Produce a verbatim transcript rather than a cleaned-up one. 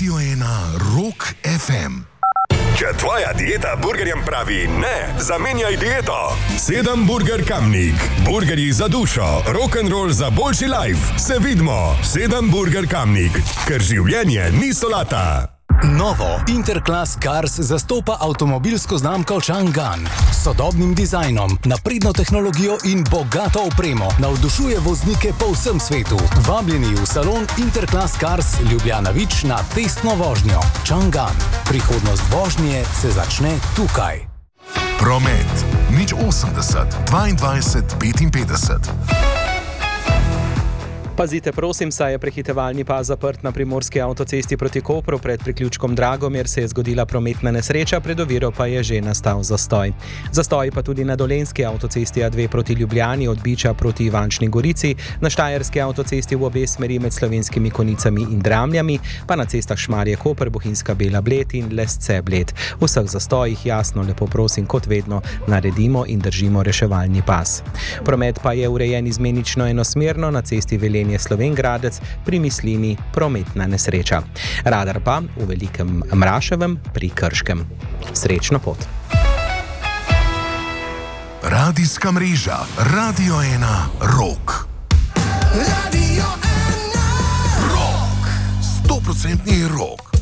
Radio ena Rock ef em. Če tvoja dieta burgerjem pravi ne, zamenjaj dieto. Sedem Burger Kamnik. Burgerji za dušo, rock'n'roll za boljši life. Se vidimo. Sedem Burger Kamnik. Ker življenje ni solata. Novo Interclass Cars zastopa avtomobilsko znamko Chang'an. S sodobnim dizajnom, napredno tehnologijo in bogato opremo navdušuje voznike po vsem svetu. Vabljeni v salon Interclass Cars Ljubljana Vič na testno vožnjo. Chang'an. Prihodnost vožnje se začne tukaj. Promet. nič osemdeset dvaindvajset petinpetdeset. Pazite, prosim, saj je prehitevalni pas zaprt na primorski avtocesti proti Kopru. Pred priključkom Dragomir se je zgodila prometna nesreča, pred oviro pa je že nastal zastoj. Zastoj pa tudi na dolenjski avtocesti A dve proti Ljubljani, od Biča proti Ivančni Gorici, na štajerski avtocesti v obe smeri med Slovenskimi Konicami in Dramljami, pa na cestah Šmarje-Koper, Bohinjska Bela-Bled in Lesce-Bled. V vseh zastojih jasno, lepo prosim, kot vedno, naredimo in držimo reševalni pas. Promet pa je urejen izmenično enosmerno na cesti Velenje Slovengradec, pri Mislini prometna nesreča. Radar pa v Velikem Mraševem pri Krškem. Srečno pot. Radijska mreža Radio ena Rock. Radio ena Rock. sto procentni rock.